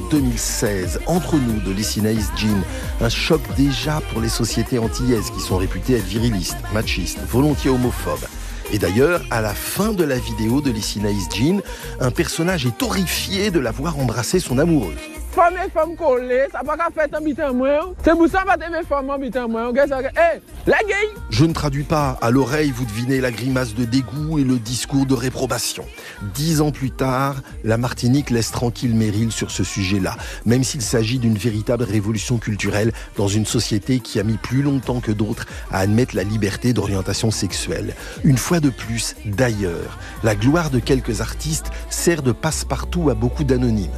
2016. Entre nous de Lycinaïs Jean, un choc déjà pour les sociétés antillaises qui sont réputées être virilistes, machistes, volontiers homophobes. Et d'ailleurs, à la fin de la vidéo de Lycinaïs Jean, un personnage est horrifié de la voir embrasser son amoureuse. Femme collée, ça va pas faire un bitin moi. C'est pour ça que mes femmes en bitin moi. Hey, la gay. Je ne traduis pas. À l'oreille, vous devinez la grimace de dégoût et le discours de réprobation. 10 ans plus tard, la Martinique laisse tranquille Meryl sur ce sujet-là, même s'il s'agit d'une véritable révolution culturelle dans une société qui a mis plus longtemps que d'autres à admettre la liberté d'orientation sexuelle. Une fois de plus, d'ailleurs, la gloire de quelques artistes sert de passe-partout à beaucoup d'anonymes.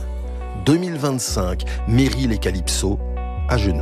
2025, Meryl et Calypso, à genoux.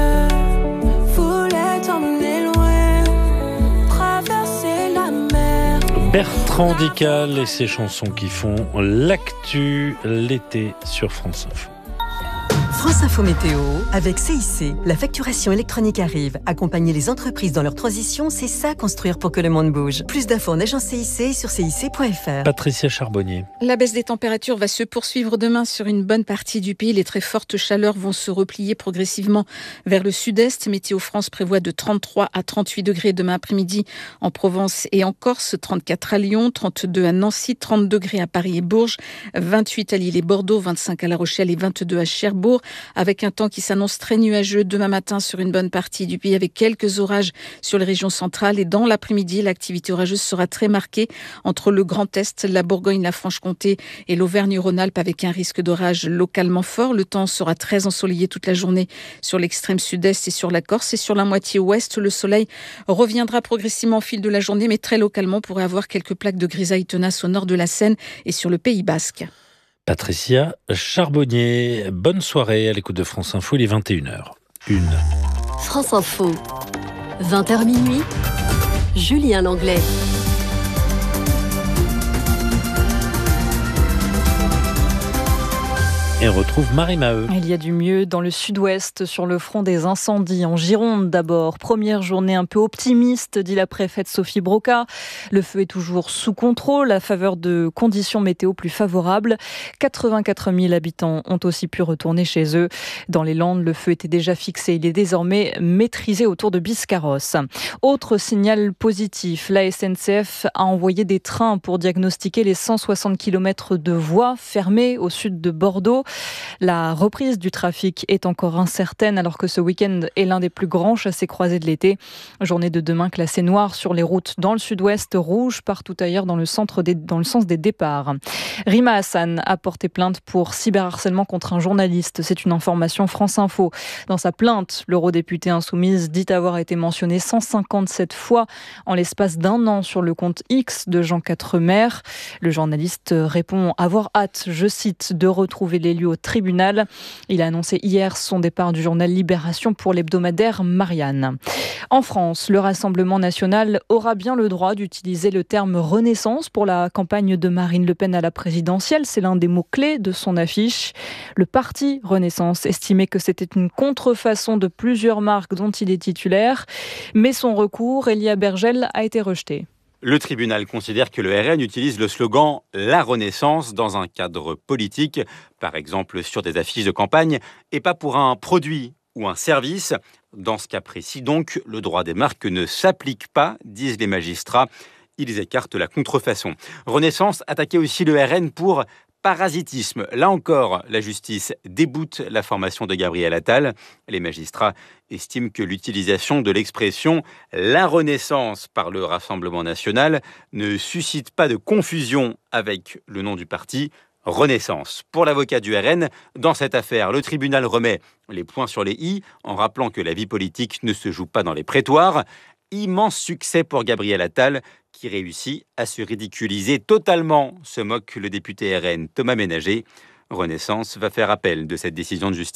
Je voulais t'emmener loin, traverser la mer. Bertrand Dical et ses chansons qui font l'actu l'été sur France Info. France Info Météo, avec CIC, la facturation électronique arrive. Accompagner les entreprises dans leur transition, c'est ça construire pour que le monde bouge. Plus d'infos en agence CIC et sur cic.fr. Patricia Charbonnier. La baisse des températures va se poursuivre demain sur une bonne partie du pays. Les très fortes chaleurs vont se replier progressivement vers le sud-est. Météo France prévoit de 33 à 38 degrés demain après-midi en Provence et en Corse, 34 à Lyon, 32 à Nancy, 30 degrés à Paris et Bourges, 28 à Lille et Bordeaux, 25 à La Rochelle et 22 à Cherbourg, avec un temps qui s'annonce très nuageux demain matin sur une bonne partie du pays, avec quelques orages sur les régions centrales. Et dans l'après-midi, l'activité orageuse sera très marquée entre le Grand Est, la Bourgogne, la Franche-Comté et l'Auvergne-Rhône-Alpes, avec un risque d'orage localement fort. Le temps sera très ensoleillé toute la journée sur l'extrême sud-est et sur la Corse. Et sur la moitié ouest, le soleil reviendra progressivement au fil de la journée, mais très localement, on pourrait avoir quelques plaques de grisaille tenaces au nord de la Seine et sur le Pays Basque. Patricia Charbonnier, bonne soirée à l'écoute de France Info, il est 21h. France Info, 20h minuit, Julien Langlais. Et on retrouve Marie Maheu. Il y a du mieux dans le sud-ouest, sur le front des incendies, en Gironde d'abord. Première journée un peu optimiste, dit la préfète Sophie Broca. Le feu est toujours sous contrôle, à faveur de conditions météo plus favorables. 84 000 habitants ont aussi pu retourner chez eux. Dans les Landes, le feu était déjà fixé. Il est désormais maîtrisé autour de Biscarrosse. Autre signal positif, la SNCF a envoyé des trains pour diagnostiquer les 160 km de voies fermées au sud de Bordeaux. La reprise du trafic est encore incertaine alors que ce week-end est l'un des plus grands chassés-croisés de l'été. Journée de demain classée noire sur les routes dans le sud-ouest, rouge partout ailleurs dans le sens des départs. Rima Hassan a porté plainte pour cyberharcèlement contre un journaliste. C'est une information France Info. Dans sa plainte, l'eurodéputée insoumise dit avoir été mentionnée 157 fois en l'espace d'un an sur le compte X de Jean Quatremer. Le journaliste répond avoir hâte, je cite, de retrouver les lieux au tribunal. Il a annoncé hier son départ du journal Libération pour l'hebdomadaire Marianne. En France, le Rassemblement national aura bien le droit d'utiliser le terme Renaissance pour la campagne de Marine Le Pen à la présidentielle. C'est l'un des mots-clés de son affiche. Le parti Renaissance estimait que c'était une contrefaçon de plusieurs marques dont il est titulaire. Mais son recours, Elia Bergel, a été rejeté. Le tribunal considère que le RN utilise le slogan « La Renaissance » dans un cadre politique, par exemple sur des affiches de campagne, et pas pour un produit ou un service. Dans ce cas précis, donc, le droit des marques ne s'applique pas, disent les magistrats. Ils écartent la contrefaçon. Renaissance attaquait aussi le RN pour parasitisme. Là encore, la justice déboute la formation de Gabriel Attal. Les magistrats estiment que l'utilisation de l'expression « la Renaissance » par le Rassemblement national ne suscite pas de confusion avec le nom du parti, Renaissance. Pour l'avocat du RN, dans cette affaire, le tribunal remet les points sur les i en rappelant que la vie politique ne se joue pas dans les prétoires. Immense succès pour Gabriel Attal, qui réussit à se ridiculiser totalement, se moque le député RN Thomas Ménager. Renaissance va faire appel de cette décision de justice.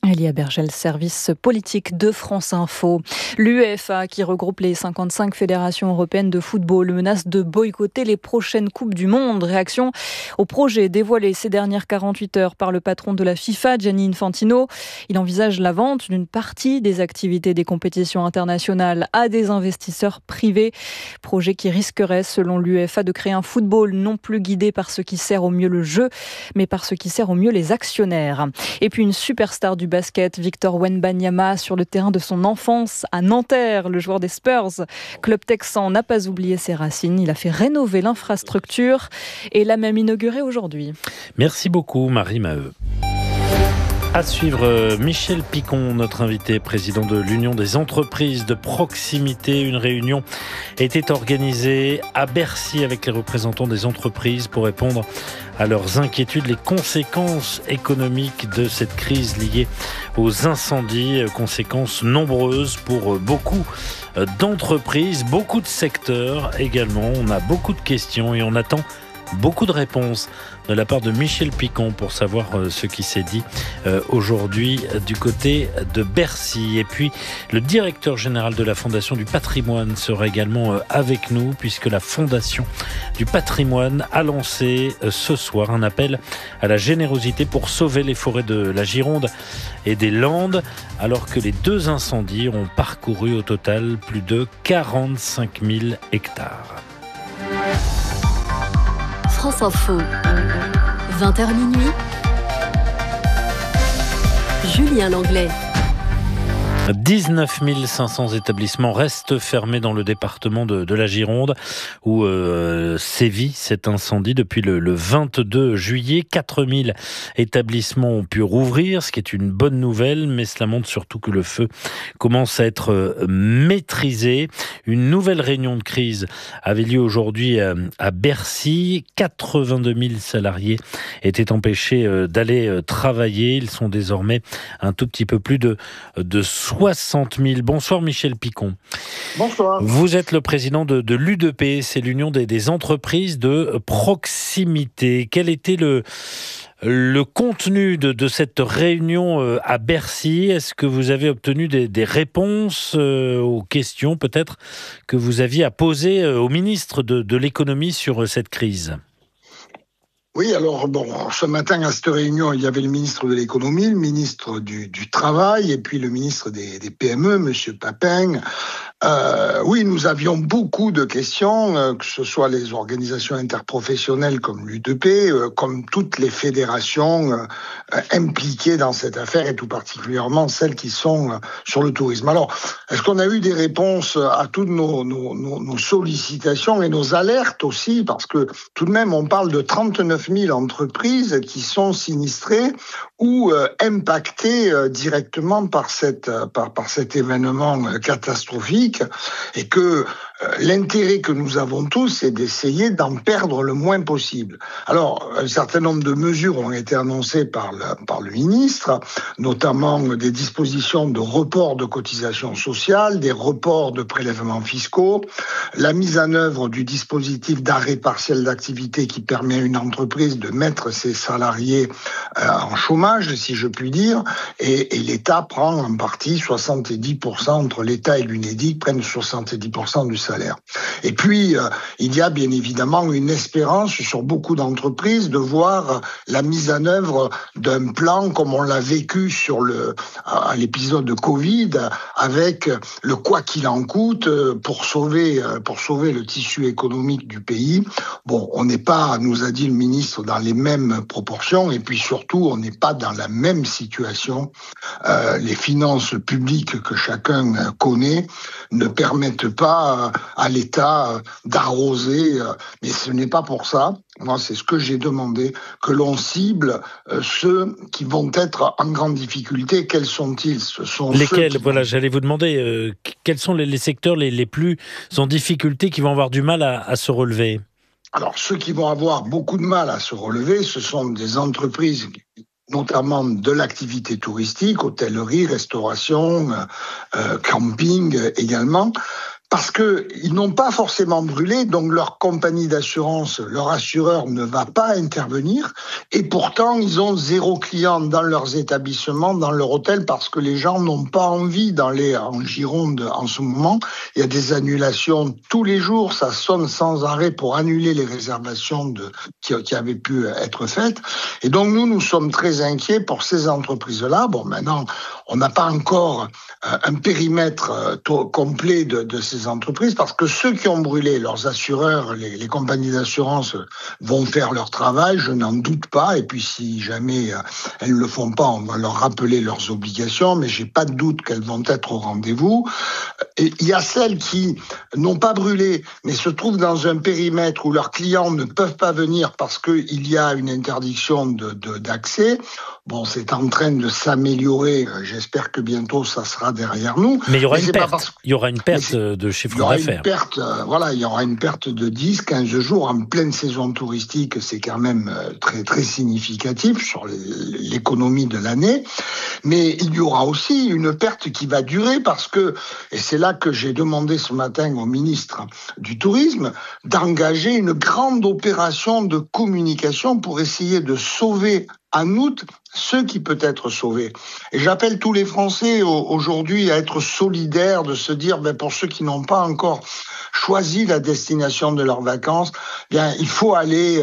Elia Bergel, service politique de France Info. L'UEFA, qui regroupe les 55 fédérations européennes de football, menace de boycotter les prochaines Coupes du Monde. Réaction au projet dévoilé ces dernières 48 heures par le patron de la FIFA, Gianni Infantino. Il envisage la vente d'une partie des activités des compétitions internationales à des investisseurs privés. Projet qui risquerait, selon l'UEFA, de créer un football non plus guidé par ce qui sert au mieux le jeu, mais par ce qui sert au mieux les actionnaires. Et puis une superstar du basket, Victor Wembanyama, sur le terrain de son enfance à Nanterre. Le joueur des Spurs, club texan, n'a pas oublié ses racines. Il a fait rénover l'infrastructure et l'a même inauguré aujourd'hui. Merci beaucoup Marie Maheu. À suivre, Michel Picon, notre invité, président de l'Union des entreprises de proximité. Une réunion était organisée à Bercy avec les représentants des entreprises pour répondre à leurs inquiétudes, les conséquences économiques de cette crise liée aux incendies, conséquences nombreuses pour beaucoup d'entreprises, beaucoup de secteurs également. On a beaucoup de questions et on attend beaucoup de réponses de la part de Michel Picon pour savoir ce qui s'est dit aujourd'hui du côté de Bercy. Et puis, le directeur général de la Fondation du patrimoine sera également avec nous, puisque la Fondation du patrimoine a lancé ce soir un appel à la générosité pour sauver les forêts de la Gironde et des Landes, alors que les 2 incendies ont parcouru au total plus de 45 000 hectares. France Info, 20h minuit, Julien Langlais. 19 500 établissements restent fermés dans le département de la Gironde où sévit cet incendie depuis le 22 juillet. 4 000 établissements ont pu rouvrir, ce qui est une bonne nouvelle, mais cela montre surtout que le feu commence à être maîtrisé. Une nouvelle réunion de crise avait lieu aujourd'hui à Bercy. 82 000 salariés étaient empêchés d'aller travailler. Ils sont désormais un tout petit peu plus de 60 000. Bonsoir Michel Picon. Bonsoir. Vous êtes le président de l'UDP, c'est l'Union des entreprises de proximité. Quel était le contenu de cette réunion à Bercy? Est-ce que vous avez obtenu des réponses aux questions peut-être que vous aviez à poser au ministre de l'économie sur cette crise? Oui, alors ce matin à cette réunion, il y avait le ministre de l'économie, le ministre du travail et puis le ministre des PME, monsieur Papin. Oui, nous avions beaucoup de questions, que ce soit les organisations interprofessionnelles comme l'UDP, comme toutes les fédérations impliquées dans cette affaire et tout particulièrement celles qui sont sur le tourisme. Alors, est-ce qu'on a eu des réponses à toutes nos sollicitations et nos alertes aussi? Parce que tout de même, on parle de 39 000 entreprises qui sont sinistrées ou impactées directement par cet événement catastrophique, et que l'intérêt que nous avons tous, c'est d'essayer d'en perdre le moins possible. Alors, un certain nombre de mesures ont été annoncées par le ministre, notamment des dispositions de report de cotisations sociales, des reports de prélèvements fiscaux, la mise en œuvre du dispositif d'arrêt partiel d'activité qui permet à une entreprise de mettre ses salariés en chômage, si je puis dire, et l'État prend en partie 70%, entre l'État et l'UNEDIC, prennent 70% du salaire. Et puis, il y a bien évidemment une espérance sur beaucoup d'entreprises de voir la mise en œuvre d'un plan comme on l'a vécu à l'épisode de Covid, avec le quoi qu'il en coûte pour sauver le tissu économique du pays. Bon, on n'est pas, nous a dit le ministre, dans les mêmes proportions, et puis surtout, on n'est pas dans la même situation. Les finances publiques que chacun connaît ne permettent pas à l'État d'arroser, mais ce n'est pas pour ça. Moi, c'est ce que j'ai demandé, que l'on cible ceux qui vont être en grande difficulté. Quels sont-ils? Ce sont lesquels? Voilà, j'allais vous demander, quels sont les secteurs les plus en difficulté qui vont avoir du mal à se relever? Alors, ceux qui vont avoir beaucoup de mal à se relever, ce sont des entreprises, notamment de l'activité touristique, hôtellerie, restauration, camping également, parce qu'ils n'ont pas forcément brûlé, donc leur compagnie d'assurance, leur assureur ne va pas intervenir, et pourtant ils ont 0 client dans leurs établissements, dans leur hôtel, parce que les gens n'ont pas envie d'aller en Gironde en ce moment. Il y a des annulations tous les jours, ça sonne sans arrêt pour annuler les réservations qui avaient pu être faites. Et donc nous sommes très inquiets pour ces entreprises-là. Bon, maintenant, on n'a pas encore un périmètre complet de ces entreprises, parce que ceux qui ont brûlé, leurs assureurs, les compagnies d'assurance vont faire leur travail, je n'en doute pas, et puis si jamais elles ne le font pas, on va leur rappeler leurs obligations, mais j'ai pas de doute qu'elles vont être au rendez-vous. Et il y a celles qui n'ont pas brûlé, mais se trouvent dans un périmètre où leurs clients ne peuvent pas venir parce qu'il y a une interdiction d'accès. Bon, c'est en train de s'améliorer. J'espère que bientôt ça sera derrière nous. Mais il y aura une perte. Il y aura une perte de chiffre d'affaires. Il y aura une perte de 10, 15 jours en pleine saison touristique. C'est quand même très, très significatif sur l'économie de l'année. Mais il y aura aussi une perte qui va durer parce que, et c'est là que j'ai demandé ce matin au ministre du Tourisme, d'engager une grande opération de communication pour essayer de sauver en août ce qui peut être sauvé. Et j'appelle tous les Français aujourd'hui à être solidaires, de se dire, pour ceux qui n'ont pas encore choisi la destination de leurs vacances, il faut aller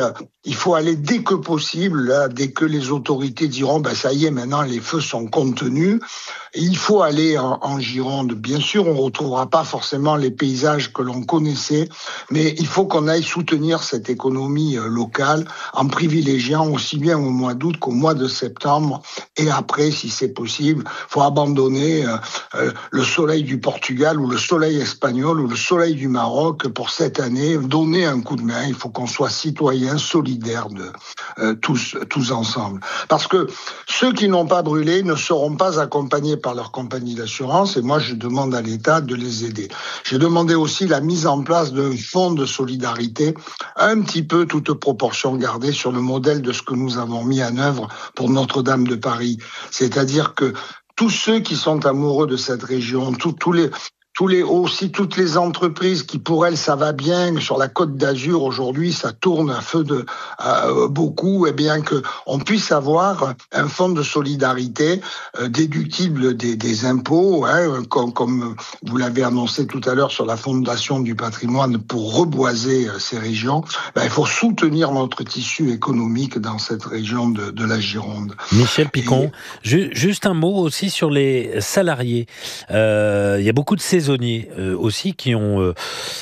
dès que possible, là, dès que les autorités diront, ça y est, maintenant les feux sont contenus. Et il faut aller en Gironde. Bien sûr, on ne retrouvera pas forcément les paysages que l'on connaissait, mais il faut qu'on aille soutenir cette économie locale en privilégiant aussi bien au mois d'août qu'au mois de septembre. Et après, si c'est possible, il faut abandonner le soleil du Portugal ou le soleil espagnol ou le soleil du Maroc pour cette année, donner un coup de main. Il faut qu'on soit citoyens solidaires tous ensemble. Parce que ceux qui n'ont pas brûlé ne seront pas accompagnés par leur compagnie d'assurance, et moi je demande à l'État de les aider. J'ai demandé aussi la mise en place d'un fonds de solidarité, un petit peu toute proportion gardée sur le modèle de ce que nous avons mis en œuvre pour Notre-Dame de Paris. C'est-à-dire que tous ceux qui sont amoureux de cette région, toutes les entreprises qui, pour elles, ça va bien, sur la Côte d'Azur, aujourd'hui, ça tourne à feu de beaucoup, et bien qu'on puisse avoir un fonds de solidarité déductible des impôts, comme vous l'avez annoncé tout à l'heure sur la Fondation du patrimoine pour reboiser ces régions. Il faut soutenir notre tissu économique dans cette région de la Gironde. Michel Picon, juste un mot aussi sur les salariés. Il y a beaucoup de saisonniers aussi qui ont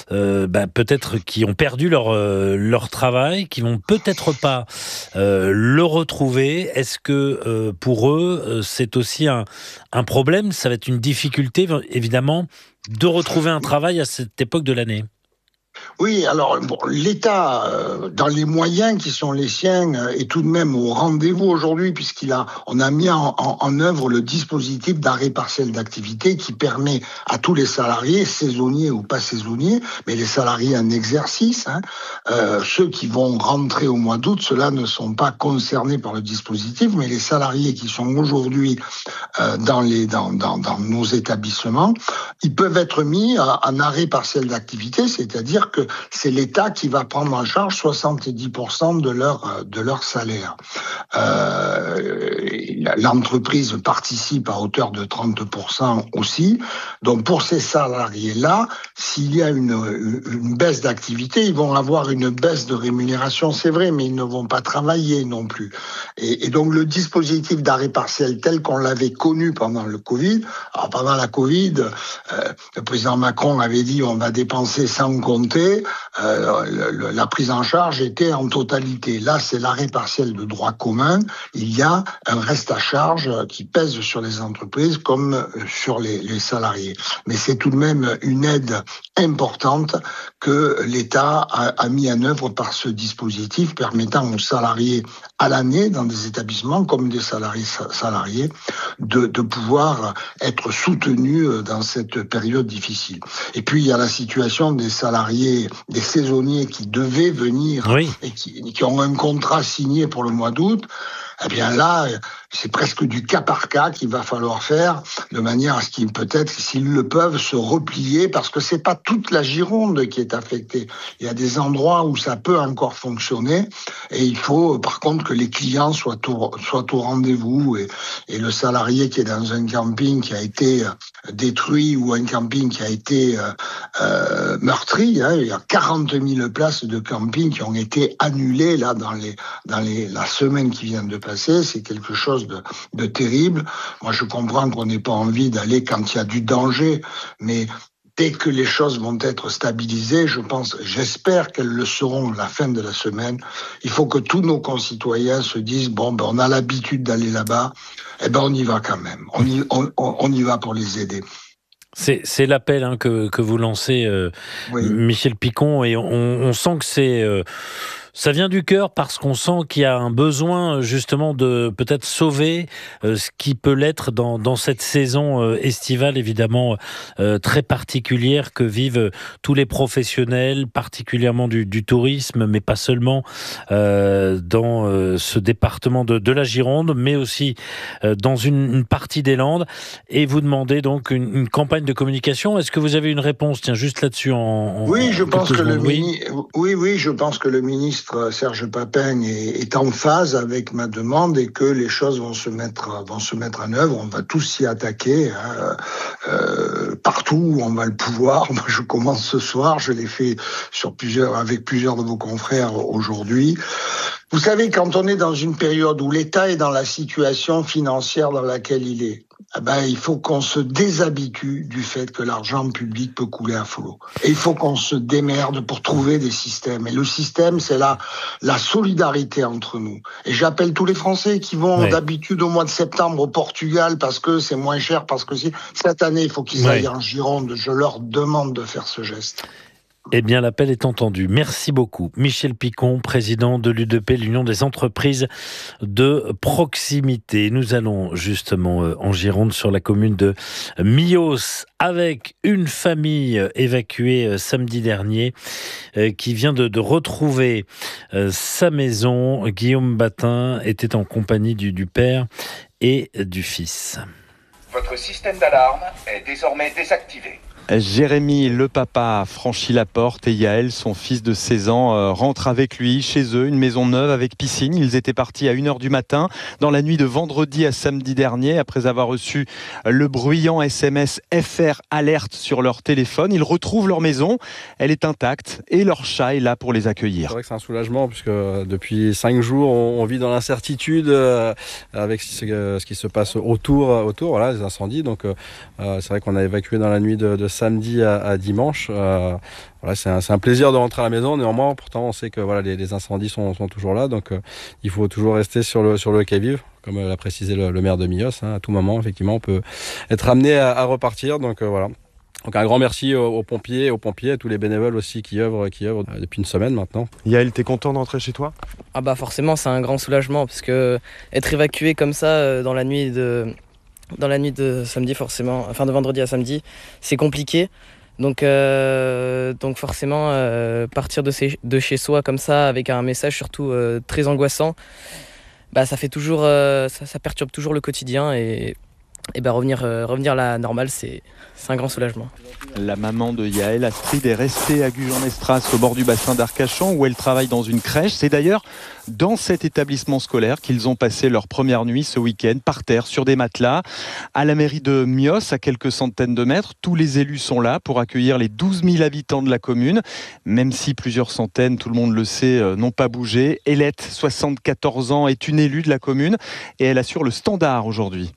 qui ont perdu leur travail, qui vont peut-être pas le retrouver. Est-ce que pour eux c'est aussi un problème? Ça va être une difficulté évidemment de retrouver un travail à cette époque de l'année. Oui, alors l'État, dans les moyens qui sont les siens, est tout de même au rendez-vous aujourd'hui, on a mis en œuvre le dispositif d'arrêt partiel d'activité qui permet à tous les salariés, saisonniers ou pas saisonniers, mais les salariés en exercice, ceux qui vont rentrer au mois d'août, ceux-là ne sont pas concernés par le dispositif, mais les salariés qui sont aujourd'hui dans nos établissements, ils peuvent être mis en arrêt partiel d'activité, c'est-à-dire que c'est l'État qui va prendre en charge 70% de leur salaire. L'entreprise participe à hauteur de 30% aussi. Donc pour ces salariés-là, s'il y a une baisse d'activité, ils vont avoir une baisse de rémunération, c'est vrai, mais ils ne vont pas travailler non plus. Et donc le dispositif d'arrêt partiel tel qu'on l'avait connu pendant le Covid, alors pendant la Covid, le président Macron avait dit on va dépenser sans compter. La prise en charge était en totalité. Là, c'est l'arrêt partiel de droit commun. Il y a un reste à charge qui pèse sur les entreprises comme sur les salariés. Mais c'est tout de même une aide importante que l'État a mis en œuvre par ce dispositif permettant aux salariés à l'année dans des établissements comme des salariés de pouvoir être soutenus dans cette période difficile. Et puis, il y a la situation des salariés, des saisonniers qui devaient venir et qui ont un contrat signé pour le mois d'août. Eh bien là, c'est presque du cas par cas qu'il va falloir faire, de manière à ce qu'ils peut-être, s'ils le peuvent, se replier, parce que c'est pas toute la Gironde qui est affectée. Il y a des endroits où ça peut encore fonctionner, et il faut par contre que les clients soient au rendez-vous, et le salarié qui est dans un camping qui a été détruit ou un camping qui a été meurtri, il y a 40 000 places de camping qui ont été annulées là dans la semaine qui vient de passer. C'est quelque chose de terrible. Moi, je comprends qu'on n'ait pas envie d'aller quand il y a du danger, mais dès que les choses vont être stabilisées, j'espère qu'elles le seront à la fin de la semaine, il faut que tous nos concitoyens se disent, on a l'habitude d'aller là-bas, on y va quand même. On y va pour les aider. C'est l'appel que vous lancez, oui. Michel Picon, et on sent que ça vient du cœur, parce qu'on sent qu'il y a un besoin justement de peut-être sauver ce qui peut l'être dans cette saison estivale évidemment très particulière que vivent tous les professionnels, particulièrement du tourisme, mais pas seulement dans ce département de la Gironde, mais aussi dans une partie des Landes. Et vous demandez donc une campagne de communication. Est-ce que vous avez une réponse, juste là-dessus Oui, je pense que je pense que le ministre Serge Papin est en phase avec ma demande, et que les choses vont se mettre en œuvre. On va tous s'y attaquer, partout où on va le pouvoir. Moi, je commence ce soir, je l'ai fait avec plusieurs de vos confrères aujourd'hui. Vous savez, quand on est dans une période où l'État est dans la situation financière dans laquelle il est, il faut qu'on se déshabitue du fait que l'argent public peut couler à flot. Et il faut qu'on se démerde pour trouver des systèmes. Et le système, c'est la solidarité entre nous. Et j'appelle tous les Français qui vont d'habitude au mois de septembre au Portugal parce que c'est moins cher, parce que cette année, il faut qu'ils aillent en Gironde. Je leur demande de faire ce geste. Eh bien, l'appel est entendu. Merci beaucoup. Michel Picon, président de l'UDP, l'Union des entreprises de proximité. Nous allons justement en Gironde, sur la commune de Millos, avec une famille évacuée samedi dernier qui vient de retrouver sa maison. Guillaume Batin était en compagnie du père et du fils. Votre système d'alarme est désormais désactivé. Jérémy, le papa, franchit la porte et Yaël, son fils de 16 ans, rentre avec lui chez eux, une maison neuve avec piscine. Ils étaient partis à 1h du matin dans la nuit de vendredi à samedi dernier, après avoir reçu le bruyant SMS FR Alerte sur leur téléphone. Ils retrouvent leur maison, elle est intacte et leur chat est là pour les accueillir. C'est vrai que c'est un soulagement, puisque depuis 5 jours on vit dans l'incertitude avec ce qui se passe autour, voilà, les incendies. Donc c'est vrai qu'on a évacué dans la nuit de samedi à dimanche. Voilà, c'est un plaisir de rentrer à la maison. Néanmoins, pourtant, on sait que les incendies sont toujours là. Donc, il faut toujours rester sur le qui-vive, comme l'a précisé le maire de Millos. À tout moment, effectivement, on peut être amené à repartir. Donc, voilà. Donc, un grand merci aux pompiers, à tous les bénévoles aussi qui œuvrent depuis une semaine maintenant. Yaël, t'es content d'entrer chez toi ? Forcément, c'est un grand soulagement, parce que être évacué comme ça dans la nuit de samedi, forcément, enfin de vendredi à samedi, c'est compliqué. Donc forcément, partir de chez soi comme ça, avec un message surtout très angoissant, ça fait toujours, ça perturbe toujours le quotidien, et revenir à la normale, c'est un grand soulagement. La maman de Yaël, Astrid, est restée à Gujan-Mestras, au bord du bassin d'Arcachon, où elle travaille dans une crèche. C'est d'ailleurs dans cet établissement scolaire qu'ils ont passé leur première nuit ce week-end, par terre, sur des matelas. À la mairie de Millos, à quelques centaines de mètres, tous les élus sont là pour accueillir les 12 000 habitants de la commune. Même si plusieurs centaines, tout le monde le sait, n'ont pas bougé. Hélette, 74 ans, est une élue de la commune et elle assure le standard aujourd'hui.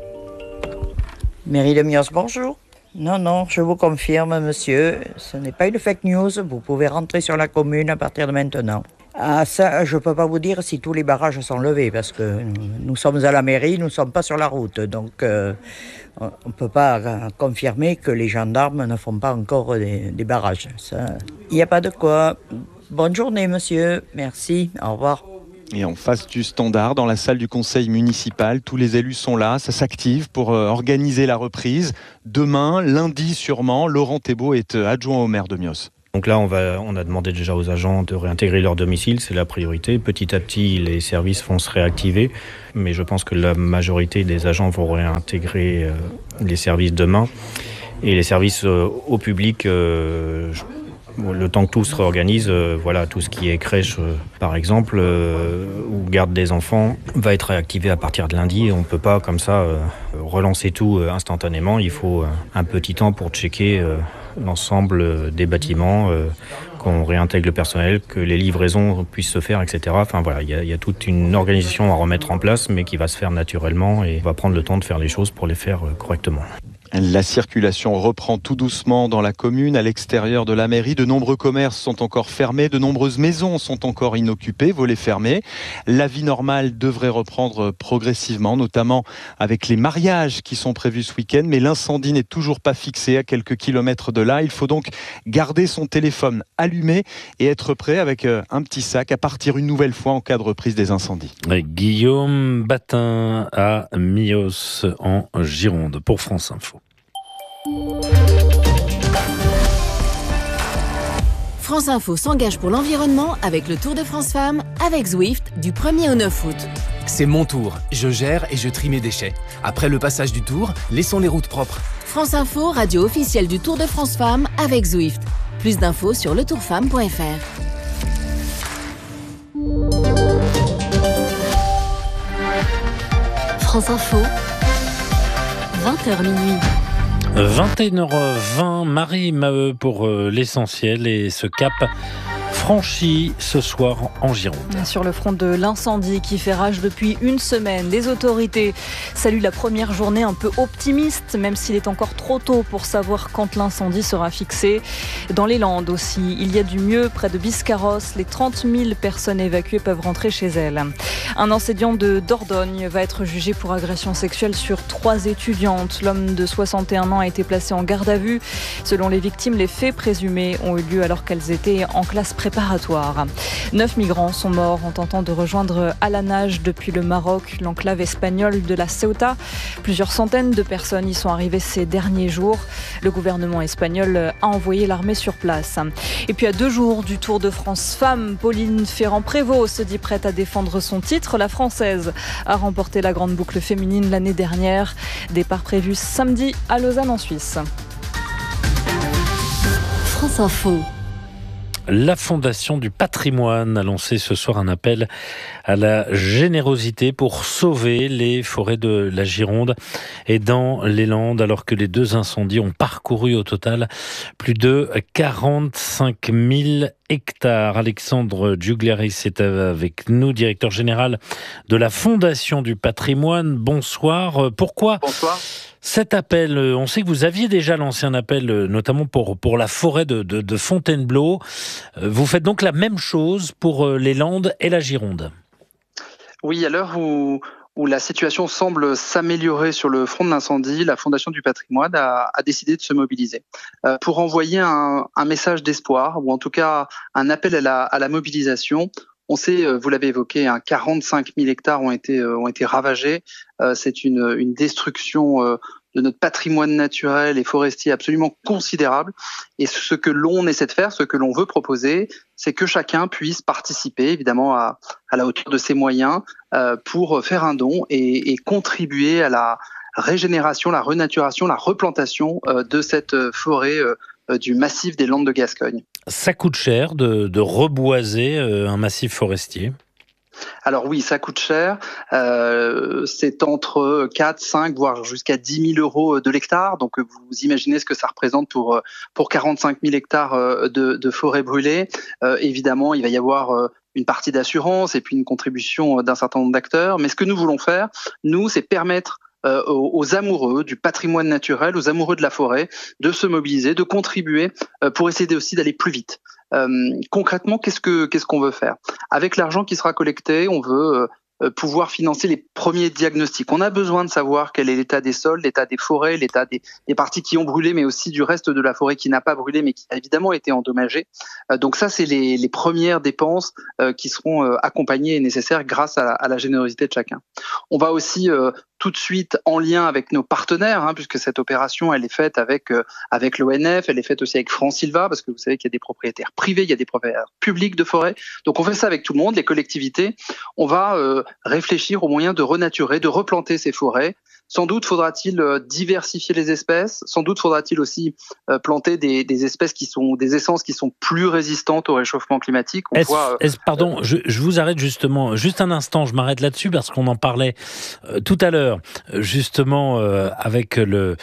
Mairie de Millos, bonjour. Non, je vous confirme, monsieur, ce n'est pas une fake news. Vous pouvez rentrer sur la commune à partir de maintenant. Ça, je ne peux pas vous dire si tous les barrages sont levés, parce que nous sommes à la mairie, nous ne sommes pas sur la route. Donc, on ne peut pas confirmer que les gendarmes ne font pas encore des barrages. Il n'y a pas de quoi. Bonne journée, monsieur. Merci. Au revoir. Et en face du standard, dans la salle du conseil municipal, tous les élus sont là, ça s'active pour organiser la reprise. Demain, lundi sûrement, Laurent Thébault est adjoint au maire de Millos. Donc là, on a demandé déjà aux agents de réintégrer leur domicile, c'est la priorité. Petit à petit, les services vont se réactiver, mais je pense que la majorité des agents vont réintégrer les services demain. Et les services au public, le temps que tout se réorganise, tout ce qui est crèche, par exemple, ou garde des enfants, va être réactivé à partir de lundi. On ne peut pas, comme ça, relancer tout instantanément. Il faut un petit temps pour checker l'ensemble des bâtiments, qu'on réintègre le personnel, que les livraisons puissent se faire, etc. Enfin voilà, il y a toute une organisation à remettre en place, mais qui va se faire naturellement et on va prendre le temps de faire les choses pour les faire correctement. La circulation reprend tout doucement dans la commune, à l'extérieur de la mairie. De nombreux commerces sont encore fermés, de nombreuses maisons sont encore inoccupées, volets fermés. La vie normale devrait reprendre progressivement, notamment avec les mariages qui sont prévus ce week-end. Mais l'incendie n'est toujours pas fixé à quelques kilomètres de là. Il faut donc garder son téléphone allumé et être prêt avec un petit sac à partir une nouvelle fois en cas de reprise des incendies. Guillaume Batin à Millos en Gironde pour France Info. France Info s'engage pour l'environnement avec le Tour de France Femmes avec Zwift du 1er au 9 août. C'est mon tour, je gère et je trie mes déchets. Après le passage du Tour, laissons les routes propres. France Info, radio officielle du Tour de France Femmes avec Zwift. Plus d'infos sur letourfemme.fr. France Info, 20h minuit. 21h20, Marie Maheu pour l'essentiel et ce cap franchi ce soir en Gironde. Sur le front de l'incendie qui fait rage depuis une semaine, les autorités saluent la première journée un peu optimiste, même s'il est encore trop tôt pour savoir quand l'incendie sera fixé. Dans les Landes aussi, il y a du mieux près de Biscarrosse. Les 30 000 personnes évacuées peuvent rentrer chez elles. Un enseignant de Dordogne va être jugé pour agression sexuelle sur 3 étudiantes. L'homme de 61 ans a été placé en garde à vue. Selon les victimes, les faits présumés ont eu lieu alors qu'elles étaient en classe préparatoire. 9 migrants sont morts en tentant de rejoindre à la nage depuis le Maroc, l'enclave espagnole de la Ceuta. Plusieurs centaines de personnes y sont arrivées ces derniers jours. Le gouvernement espagnol a envoyé l'armée sur place. Et puis à 2 jours du Tour de France Femmes, Pauline Ferrand-Prévot se dit prête à défendre son titre. La Française a remporté la grande boucle féminine l'année dernière. Départ prévu samedi à Lausanne en Suisse. France Info. La Fondation du patrimoine a lancé ce soir un appel à la générosité pour sauver les forêts de la Gironde et dans les Landes, alors que les 2 incendies ont parcouru au total plus de 45 000 hectares. Alexandre Giugliaris est avec nous, directeur général de la Fondation du patrimoine. Bonsoir. Pourquoi cet appel? On sait que vous aviez déjà lancé un appel, notamment pour la forêt de Fontainebleau. Vous faites donc la même chose pour les Landes et la Gironde? Oui, à l'heure où la situation semble s'améliorer sur le front de l'incendie, la Fondation du patrimoine a décidé de se mobiliser pour envoyer un message d'espoir, ou en tout cas un appel à la mobilisation. On sait, vous l'avez évoqué, 45 000 hectares ont été ravagés. C'est une destruction de notre patrimoine naturel et forestier absolument considérable. Et ce que l'on essaie de faire, ce que l'on veut proposer, c'est que chacun puisse participer, évidemment, à la hauteur de ses moyens, pour faire un don et contribuer à la régénération, la renaturation, la replantation de cette forêt du massif des Landes de Gascogne. Ça coûte cher de reboiser un massif forestier? Alors oui, ça coûte cher. C'est entre 4, 5, voire jusqu'à 10 000 euros de l'hectare. Donc vous imaginez ce que ça représente pour 45 000 hectares de forêt brûlée. Évidemment, il va y avoir une partie d'assurance et puis une contribution d'un certain nombre d'acteurs. Mais ce que nous voulons faire, nous, c'est permettre aux amoureux du patrimoine naturel, aux amoureux de la forêt, de se mobiliser, de contribuer pour essayer aussi d'aller plus vite. Concrètement, qu'est-ce qu'on veut faire? Avec l'argent qui sera collecté, on veut pouvoir financer les premiers diagnostics. On a besoin de savoir quel est l'état des sols, l'état des forêts, l'état des parties qui ont brûlé, mais aussi du reste de la forêt qui n'a pas brûlé, mais qui a évidemment été endommagée. Donc ça, c'est les premières dépenses qui seront accompagnées et nécessaires grâce à la générosité de chacun. On va aussi tout de suite en lien avec nos partenaires, puisque cette opération, elle est faite avec l'ONF, elle est faite aussi avec France Silva, parce que vous savez qu'il y a des propriétaires privés, il y a des propriétaires publics de forêt. Donc on fait ça avec tout le monde, les collectivités. On va réfléchir aux moyens de renaturer, de replanter ces forêts. Sans doute faudra-t-il diversifier les espèces. Sans doute faudra-t-il aussi planter des espèces des essences qui sont plus résistantes au réchauffement climatique. Pardon, je vous arrête justement, juste un instant, je m'arrête là-dessus parce qu'on en parlait tout à l'heure, justement avec le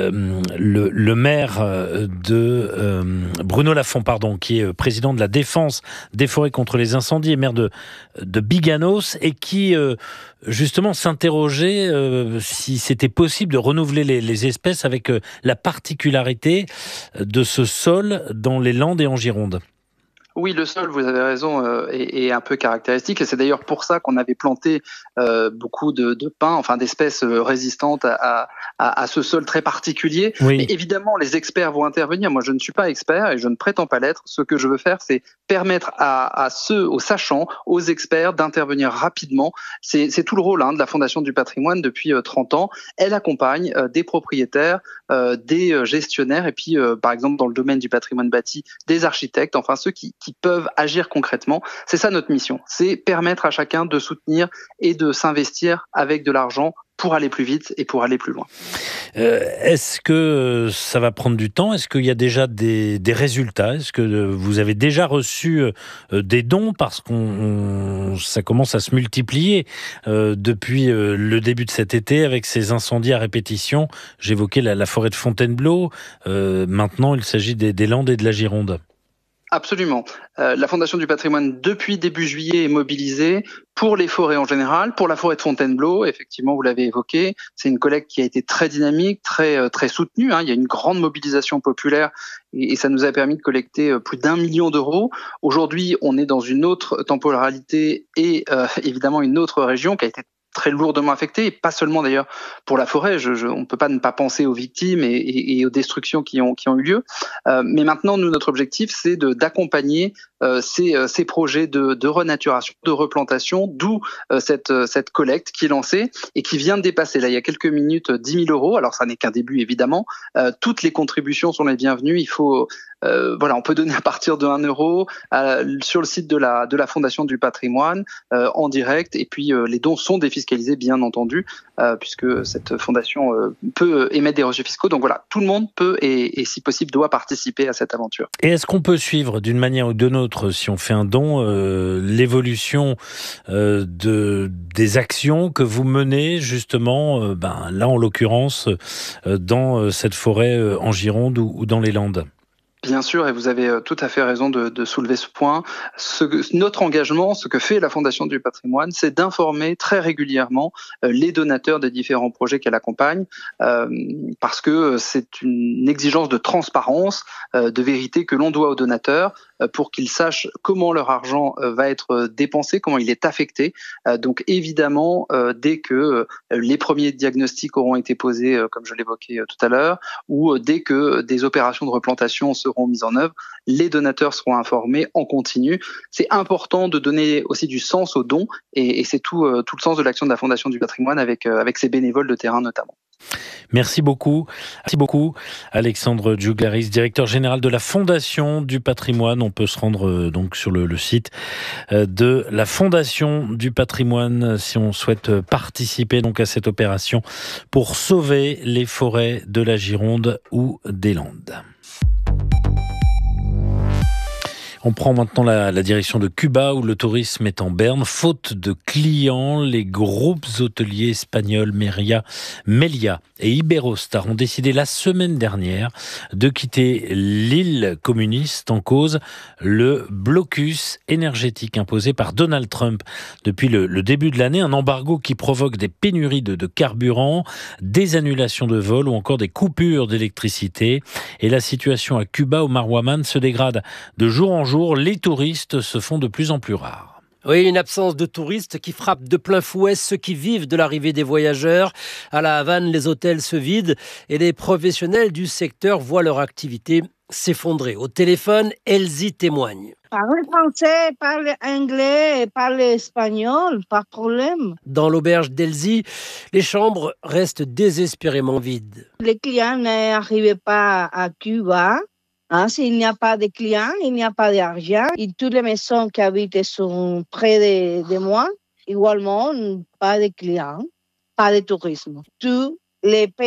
maire de Bruno Lafont, qui est président de la défense des forêts contre les incendies et maire de Biganos, et qui justement s'interrogeait si c'était possible de renouveler les espèces avec la particularité de ce sol dans les Landes et en Gironde. Oui, le sol, vous avez raison, est un peu caractéristique, et c'est d'ailleurs pour ça qu'on avait planté beaucoup de pins, d'espèces résistantes à ce sol très particulier. Oui. Mais évidemment, les experts vont intervenir. Moi, je ne suis pas expert et je ne prétends pas l'être. Ce que je veux faire, c'est permettre aux sachants, aux experts d'intervenir rapidement. C'est tout le rôle de la Fondation du patrimoine depuis 30 ans. Elle accompagne des propriétaires, des gestionnaires, et puis, par exemple, dans le domaine du patrimoine bâti, des architectes, ceux qui peuvent agir concrètement. C'est ça notre mission, c'est permettre à chacun de soutenir et de s'investir avec de l'argent pour aller plus vite et pour aller plus loin. Est-ce que ça va prendre du temps ? Est-ce qu'il y a déjà des résultats ? Est-ce que vous avez déjà reçu des dons ? Parce que ça commence à se multiplier depuis le début de cet été avec ces incendies à répétition. J'évoquais la forêt de Fontainebleau. Maintenant, il s'agit des Landes et de la Gironde. Absolument. La Fondation du patrimoine, depuis début juillet, est mobilisée pour les forêts en général, pour la forêt de Fontainebleau. Effectivement, vous l'avez évoqué, c'est une collecte qui a été très dynamique, très soutenue. Il y a une grande mobilisation populaire et ça nous a permis de collecter plus d'1 million d'euros. Aujourd'hui, on est dans une autre temporalité et évidemment une autre région qui a été très lourdement affectée, et pas seulement d'ailleurs pour la forêt. On ne peut pas ne pas penser aux victimes et aux destructions qui ont eu lieu. Mais maintenant, notre objectif, c'est d'accompagner ces projets de renaturation, de replantation, d'où cette collecte qui est lancée et qui vient de dépasser, là, il y a quelques minutes, 10 000 euros. Alors, ça n'est qu'un début, évidemment. Toutes les contributions sont les bienvenues. Il faut... on peut donner à partir de 1 euro sur le site de la Fondation du patrimoine en direct, et puis les dons sont défiscalisés, bien entendu, puisque cette fondation peut émettre des reçus fiscaux. Donc voilà, tout le monde peut et si possible doit participer à cette aventure. Et est-ce qu'on peut suivre d'une manière ou d'une autre, si on fait un don, l'évolution des actions que vous menez justement, là en l'occurrence, dans cette forêt en Gironde ou dans les Landes ? Bien sûr, et vous avez tout à fait raison de soulever ce point. Notre engagement, ce que fait la Fondation du patrimoine, c'est d'informer très régulièrement les donateurs des différents projets qu'elle accompagne, parce que c'est une exigence de transparence, de vérité que l'on doit aux donateurs, pour qu'ils sachent comment leur argent va être dépensé, comment il est affecté. Donc évidemment, dès que les premiers diagnostics auront été posés, comme je l'évoquais tout à l'heure, ou dès que des opérations de replantation seront mises en œuvre, les donateurs seront informés en continu. C'est important de donner aussi du sens aux dons, et c'est tout le sens de l'action de la Fondation du patrimoine avec ses bénévoles de terrain notamment. Merci beaucoup. Alexandre Djouglaris, directeur général de la Fondation du patrimoine. On peut se rendre donc sur le site de la Fondation du patrimoine si on souhaite participer donc à cette opération pour sauver les forêts de la Gironde ou des Landes. On prend maintenant la direction de Cuba où le tourisme est en berne. Faute de clients, les groupes hôteliers espagnols Melia et Iberostar ont décidé la semaine dernière de quitter l'île communiste en cause le blocus énergétique imposé par Donald Trump depuis le début de l'année. Un embargo qui provoque des pénuries de carburant, des annulations de vols ou encore des coupures d'électricité. Et la situation à Cuba, Omar Waman, se dégrade de jour en jour. Les touristes se font de plus en plus rares. Oui, une absence de touristes qui frappe de plein fouet ceux qui vivent de l'arrivée des voyageurs. À La Havane, les hôtels se vident et les professionnels du secteur voient leur activité s'effondrer. Au téléphone, Elsie témoigne. Parle français, parle anglais, parle espagnol, pas de problème. Dans l'auberge d'Elsie, les chambres restent désespérément vides. Les clients n'arrivent pas à Cuba. S'il n'y a pas de clients, il n'y a pas d'argent. Et toutes les maisons qui habitent sont près de moi. Également, pas de clients, pas de tourisme. Tous les pays